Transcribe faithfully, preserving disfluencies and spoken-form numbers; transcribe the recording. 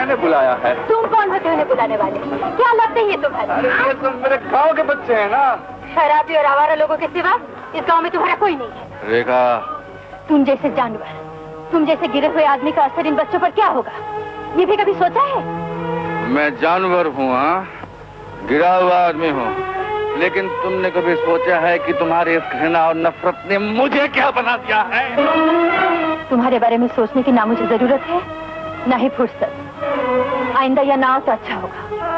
मैंने बुलाया है। तुम कौन होते हो बुलाने वाले? क्या लगते हैं ये तुम्हारे? ये तुम मेरे गांव के बच्चे हैं ना। शराबी और आवारा लोगों के सिवा इस गांव में तुम्हारा कोई नहीं है। रेखा, तुम जैसे जानवर, तुम जैसे गिरे हुए आदमी का असर इन बच्चों पर क्या होगा, ये भी कभी सोचा है? मैं जानवर हूँ, हाँ, गिरा हुआ आदमी हूँ, लेकिन तुमने कभी सोचा है कि तुम्हारे इस घृणा और नफरत ने मुझे क्या बना दिया है? तुम्हारे बारे में सोचने की ना मुझे जरूरत है, ना ही फुर्सत। आइंदा या ना हो तो अच्छा होगा।